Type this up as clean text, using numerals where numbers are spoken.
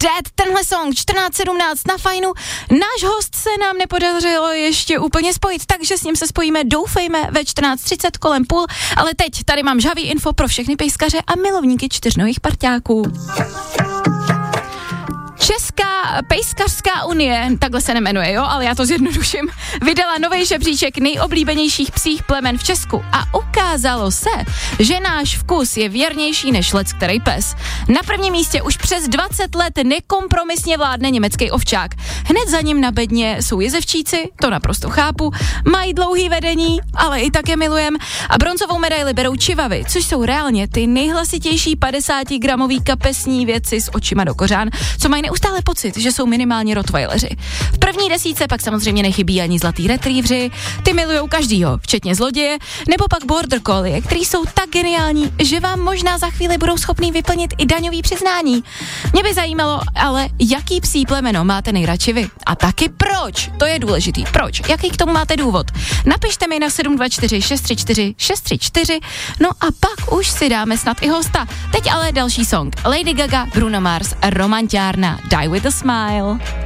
Dead, tenhle song 14:17 na Fajnu. Náš host se nám nepodařilo ještě úplně spojit, takže s ním se spojíme, doufejme, ve 14:30 kolem půl, ale teď tady mám žhavý info pro všechny pejskaře a milovníky čtyřnohých parťáků. Česká pejskařská unie, takhle se nemenuje, jo, ale já to zjednoduším, vydala nový žebříček nejoblíbenějších psích plemen v Česku a ukázalo se, že náš vkus je věrnější než leckterý pes. Na prvním místě už přes 20 let nekompromisně vládne německý ovčák. Hned za ním na bedně jsou jezevčíci, to naprosto chápu, mají dlouhý vedení, ale i tak je milujem, a bronzovou medaili berou čivavy, což jsou reálně ty nejhlasitější 50-gramový kapesní věci s očima do kořán, co mají neustále pocit, že jsou minimálně rottweileři. V první desítce pak samozřejmě nechybí ani zlatý retrievři, ty milujou každýho, včetně zloděje, nebo pak border collie, který jsou tak geniální, že vám možná za chvíli budou schopný vyplnit i daňový přiznání. Mě by zajímalo, ale jaký psí plemeno máte nejradši vy? A taky proč? To je důležitý. Proč? Jaký k tomu máte důvod? Napište mi na 724 634 634, no a pak už si dáme snad i hosta. Teď ale další song. Lady Gaga, Bruno Mars, Romantiárna, Die with a Smile.